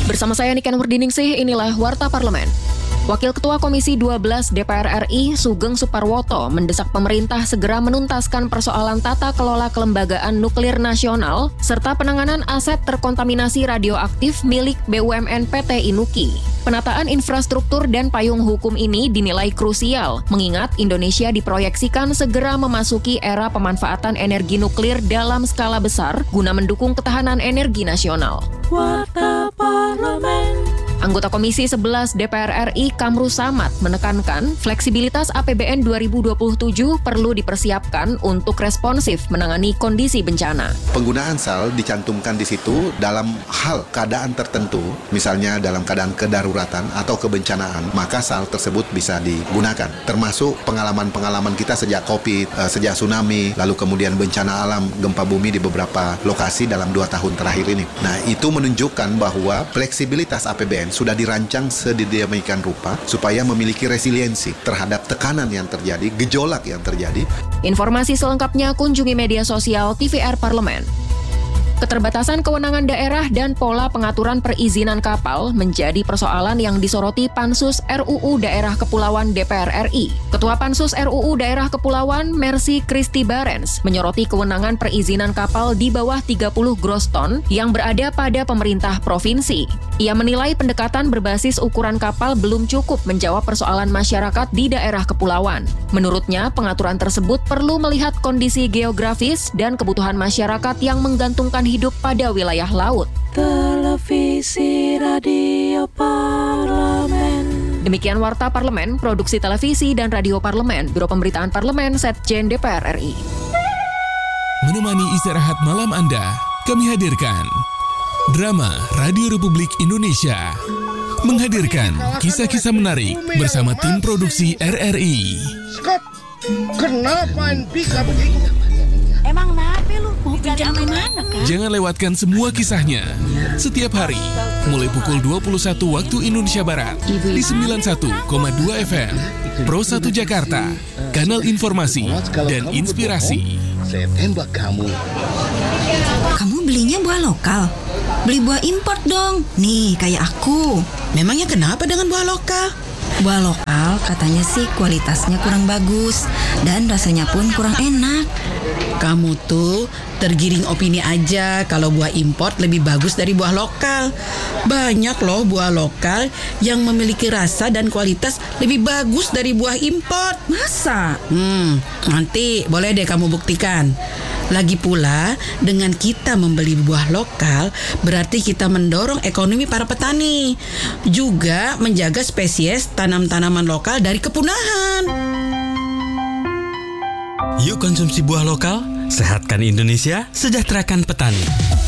Bersama saya Niken Wardiningsih, inilah Warta Parlemen. Wakil Ketua Komisi 12 DPR RI Sugeng Suparwoto mendesak pemerintah segera menuntaskan persoalan tata kelola kelembagaan nuklir nasional serta penanganan aset terkontaminasi radioaktif milik BUMN PT Inuki. Penataan infrastruktur dan payung hukum ini dinilai krusial, mengingat Indonesia diproyeksikan segera memasuki era pemanfaatan energi nuklir dalam skala besar guna mendukung ketahanan energi nasional. Warta Parlemen. Anggota Komisi 11 DPR RI Kamru Samad menekankan fleksibilitas APBN 2027 perlu dipersiapkan untuk responsif menangani kondisi bencana. Penggunaan SAL dicantumkan di situ dalam hal keadaan tertentu, misalnya dalam keadaan kedaruratan atau kebencanaan, maka SAL tersebut bisa digunakan. Termasuk pengalaman-pengalaman kita sejak COVID, sejak tsunami, lalu kemudian bencana alam, gempa bumi di beberapa lokasi dalam 2 tahun terakhir ini. Nah, itu menunjukkan bahwa fleksibilitas APBN sudah dirancang sedemikian rupa supaya memiliki resiliensi terhadap tekanan yang terjadi, gejolak yang terjadi. Informasi selengkapnya kunjungi media sosial TVR Parlemen. Keterbatasan kewenangan daerah dan pola pengaturan perizinan kapal menjadi persoalan yang disoroti Pansus RUU Daerah Kepulauan DPR RI. Ketua Pansus RUU Daerah Kepulauan, Mercy Christy Barens, menyoroti kewenangan perizinan kapal di bawah 30 gross ton yang berada pada pemerintah provinsi. Ia menilai pendekatan berbasis ukuran kapal belum cukup menjawab persoalan masyarakat di daerah kepulauan. Menurutnya, pengaturan tersebut perlu melihat kondisi geografis dan kebutuhan masyarakat yang menggantungkan hidup pada wilayah laut. Televisi Radio Parlemen. Demikian Warta Parlemen, Produksi Televisi dan Radio Parlemen, Biro Pemberitaan Parlemen, Setjen DPR RI. Menemani istirahat malam Anda, kami hadirkan Drama Radio Republik Indonesia menghadirkan kisah-kisah menarik bersama tim produksi RRI. Scott, kenapa pika begitu? Emang kenapa lu? Mau pinjam ke mana, Kak? Jangan lewatkan semua kisahnya setiap hari mulai pukul 21 waktu Indonesia Barat di 91,2 FM Pro 1 Jakarta, kanal informasi dan inspirasi. Saya tembak kamu. Kamu belinya buah lokal? Beli buah import dong. Nih, kayak aku. Memangnya kenapa dengan buah lokal? Buah lokal katanya sih kualitasnya kurang bagus dan rasanya pun kurang enak. Kamu tuh tergiring opini aja kalau buah import lebih bagus dari buah lokal. Banyak loh buah lokal yang memiliki rasa dan kualitas lebih bagus dari buah import. Masa? Nanti boleh deh kamu buktikan. Lagi pula, dengan kita membeli buah lokal, berarti kita mendorong ekonomi para petani. Juga menjaga spesies tanam-tanaman lokal dari kepunahan. Yuk konsumsi buah lokal, sehatkan Indonesia, sejahterakan petani.